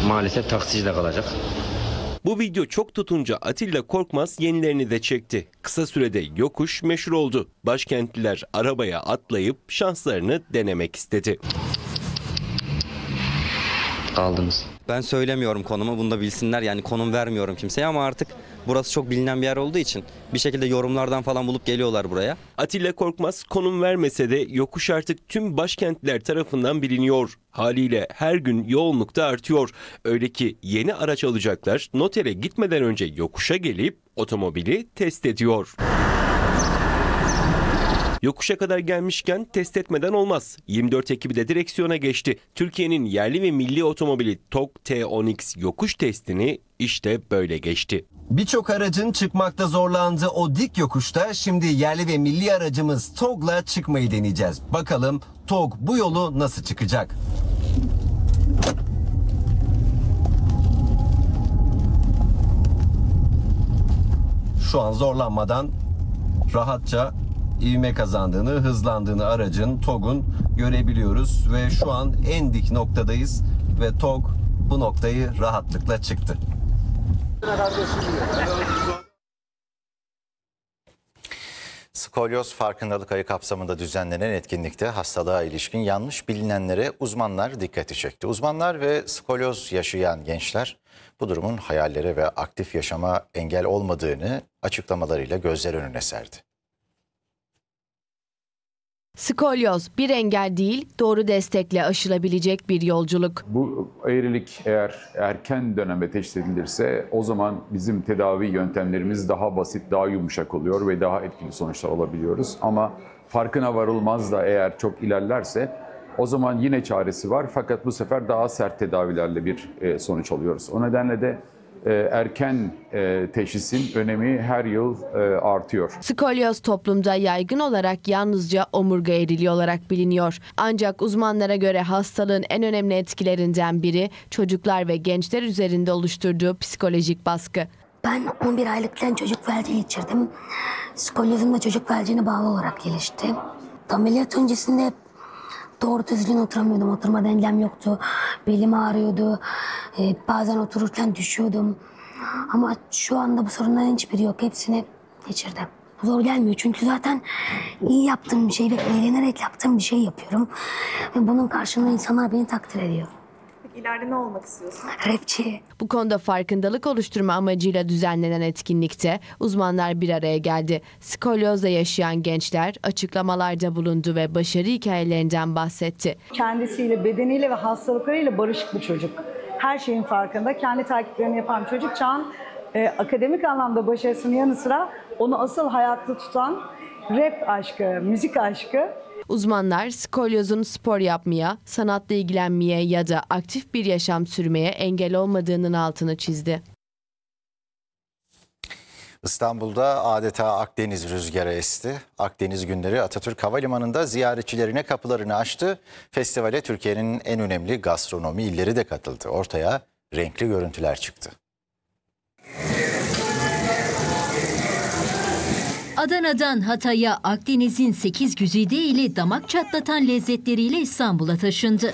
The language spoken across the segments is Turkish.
Maalesef taksici de kalacak. Bu video çok tutunca Atilla Korkmaz yenilerini de çekti. Kısa sürede yokuş meşhur oldu. Başkentliler arabaya atlayıp şanslarını denemek istedi. Kaldınız. Ben söylemiyorum konumu, bunu da bilsinler, yani konum vermiyorum kimseye ama artık burası çok bilinen bir yer olduğu için bir şekilde yorumlardan falan bulup geliyorlar buraya. Atilla Korkmaz konum vermese de yokuş artık tüm başkentliler tarafından biliniyor. Haliyle her gün yoğunluk da artıyor. Öyle ki yeni araç alacaklar notere gitmeden önce yokuşa gelip otomobili test ediyor. Yokuşa kadar gelmişken test etmeden olmaz. 24 ekibi de direksiyona geçti. Türkiye'nin yerli ve milli otomobili TOG T10X yokuş testini işte böyle geçti. Birçok aracın çıkmakta zorlandığı o dik yokuşta şimdi yerli ve milli aracımız TOG'la çıkmayı deneyeceğiz. Bakalım TOG bu yolu nasıl çıkacak? Şu an zorlanmadan rahatça ivme kazandığını, hızlandığını aracın, TOG'un görebiliyoruz ve şu an en dik noktadayız ve TOG bu noktayı rahatlıkla çıktı. Skolyoz Farkındalık Ayı kapsamında düzenlenen etkinlikte hastalığa ilişkin yanlış bilinenlere uzmanlar dikkati çekti. Uzmanlar ve skolyoz yaşayan gençler bu durumun hayallere ve aktif yaşama engel olmadığını açıklamalarıyla gözler önüne serdi. Skolyoz bir engel değil, doğru destekle aşılabilecek bir yolculuk. Bu eğrilik eğer erken dönemde teşhis edilirse o zaman bizim tedavi yöntemlerimiz daha basit, daha yumuşak oluyor ve daha etkili sonuçlar alabiliyoruz. Ama farkına varılmaz da eğer çok ilerlerse o zaman yine çaresi var fakat bu sefer daha sert tedavilerle bir sonuç alıyoruz. O nedenle de erken teşhisin önemi her yıl artıyor. Skolyoz toplumda yaygın olarak yalnızca omurga eğriliği olarak biliniyor. Ancak uzmanlara göre hastalığın en önemli etkilerinden biri çocuklar ve gençler üzerinde oluşturduğu psikolojik baskı. Ben 11 aylıkken çocuk felci geçirdim. Skolyozum da çocuk felcine bağlı olarak gelişti. Ameliyat öncesinde doğru düzgün oturamıyordum. Oturma dengem yoktu. Belim ağrıyordu. Bazen otururken düşüyordum. Ama şu anda bu sorunların hiçbiri yok. Hepsini geçirdim. Zor gelmiyor çünkü zaten iyi yaptığım bir şey ve eğlenerek yaptığım bir şey yapıyorum. Ve bunun karşılığında insanlar beni takdir ediyor. Peki ileride ne olmak istiyorsun? Rapçi. Bu konuda farkındalık oluşturma amacıyla düzenlenen etkinlikte uzmanlar bir araya geldi. Skolyozla yaşayan gençler açıklamalarda bulundu ve başarı hikayelerinden bahsetti. Kendisiyle, bedeniyle ve hastalıklarıyla barışık bir çocuk. Her şeyin farkında, kendi takiplerini yapan bir çocuk. Çağın akademik anlamda başarısının yanı sıra onu asıl hayatta tutan rap aşkı, müzik aşkı. Uzmanlar skolyozun spor yapmaya, sanatla ilgilenmeye ya da aktif bir yaşam sürmeye engel olmadığının altını çizdi. İstanbul'da adeta Akdeniz rüzgarı esti. Akdeniz Günleri Atatürk Havalimanı'nda ziyaretçilerine kapılarını açtı. Festivale Türkiye'nin en önemli gastronomi illeri de katıldı. Ortaya renkli görüntüler çıktı. Adana'dan Hatay'a Akdeniz'in 8 güzide ili damak çatlatan lezzetleriyle İstanbul'a taşındı.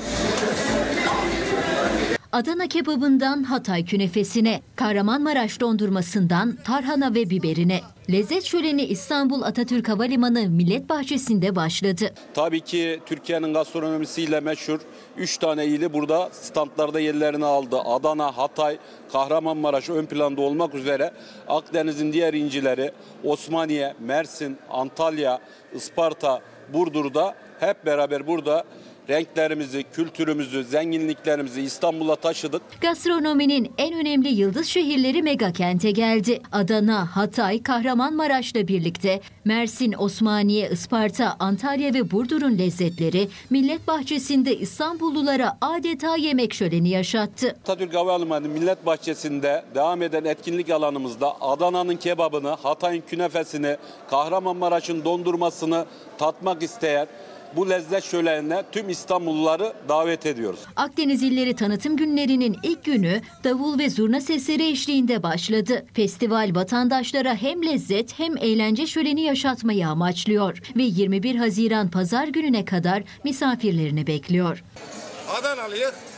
Adana kebabından Hatay künefesine, Kahramanmaraş dondurmasından tarhana ve biberine. Lezzet şöleni İstanbul Atatürk Havalimanı Millet Bahçesi'nde başladı. Tabii ki Türkiye'nin gastronomisiyle meşhur 3 tane ili burada standlarda yerlerini aldı. Adana, Hatay, Kahramanmaraş ön planda olmak üzere Akdeniz'in diğer incileri Osmaniye, Mersin, Antalya, Isparta, Burdur'da hep beraber burada renklerimizi, kültürümüzü, zenginliklerimizi İstanbul'a taşıdık. Gastronominin en önemli yıldız şehirleri megakente geldi. Adana, Hatay, Kahramanmaraş'la birlikte Mersin, Osmaniye, Isparta, Antalya ve Burdur'un lezzetleri Millet Bahçesi'nde İstanbullulara adeta yemek şöleni yaşattı. Atatürk Havalimanı Millet Bahçesi'nde devam eden etkinlik alanımızda Adana'nın kebabını, Hatay'ın künefesini, Kahramanmaraş'ın dondurmasını tatmak isteyen bu lezzet şölenine tüm İstanbulluları davet ediyoruz. Akdeniz İlleri Tanıtım Günlerinin ilk günü davul ve zurna sesleri eşliğinde başladı. Festival vatandaşlara hem lezzet hem eğlence şöleni yaşatmayı amaçlıyor ve 21 Haziran Pazar gününe kadar misafirlerini bekliyor. Adanalıyız.